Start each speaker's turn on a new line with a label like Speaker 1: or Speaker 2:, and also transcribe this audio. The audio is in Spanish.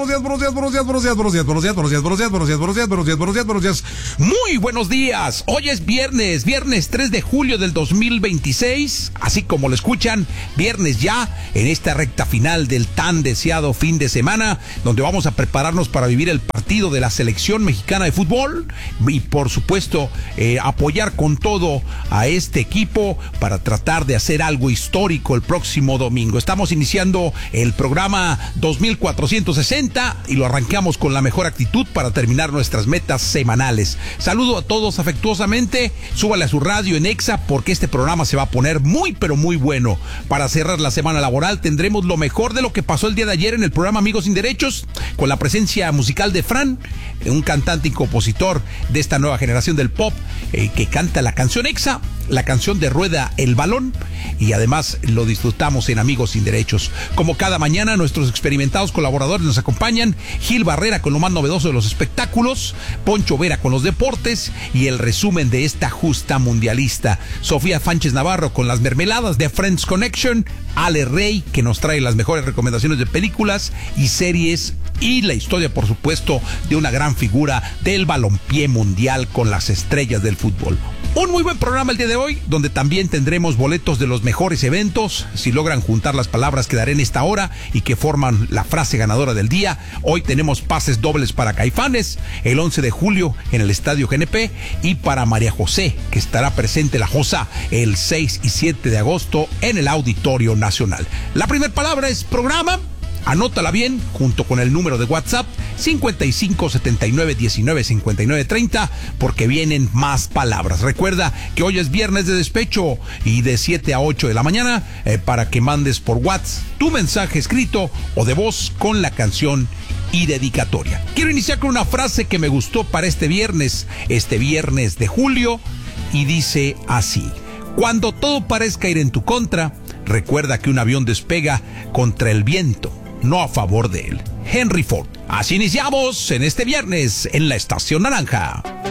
Speaker 1: Muy buenos días. Hoy es viernes 3 de julio del 2026. Así como lo escuchan, viernes ya en esta recta final del tan deseado fin de semana, donde vamos a prepararnos para vivir el partido de la selección mexicana de fútbol y por supuesto apoyar con todo a este equipo para tratar de hacer algo histórico el próximo domingo. Estamos iniciando el programa 2460 y lo arrancamos con la mejor actitud para terminar nuestras metas semanales. Saludo a todos afectuosamente, súbale a su radio en Exa porque este programa se va a poner muy pero muy bueno. Para cerrar la semana laboral tendremos lo mejor de lo que pasó el día de ayer en el programa Amigos Sin Derechos, con la presencia musical de Fran, un cantante y compositor de esta nueva generación del pop, que canta la canción Exa, la canción de Rueda el Balón, y además lo disfrutamos en Amigos Sin Derechos. Como cada mañana, nuestros experimentados colaboradores nos acompañan: Gil Barrera con lo más novedoso de los espectáculos, Poncho Vera con los deportes y el resumen de esta justa mundialista, Sofía Sánchez Navarro con las mermeladas de Friends Connection, Ale Rey que nos trae las mejores recomendaciones de películas y series, y la historia, por supuesto, de una gran figura del balompié mundial con las estrellas del fútbol. Un muy buen programa el día de hoy, donde también tendremos boletos de los mejores eventos. Si logran juntar las palabras que daré en esta hora y que forman la frase ganadora del día, hoy tenemos pases dobles para Caifanes el 11 de julio en el Estadio GNP, y para María José, que estará presente la Josa el 6 y 7 de agosto en el Auditorio Nacional. La primera palabra es programa. Anótala bien, junto con el número de WhatsApp 55 79 19 59 30, porque vienen más palabras. Recuerda que hoy es viernes de despecho y de 7 a 8 de la mañana para que mandes por WhatsApp tu mensaje escrito o de voz con la canción y dedicatoria. Quiero iniciar con una frase que me gustó para este viernes de julio, y dice así: cuando todo parezca ir en tu contra, recuerda que un avión despega contra el viento, no a favor de él. Henry Ford. Así iniciamos en este viernes en la Estación Naranja.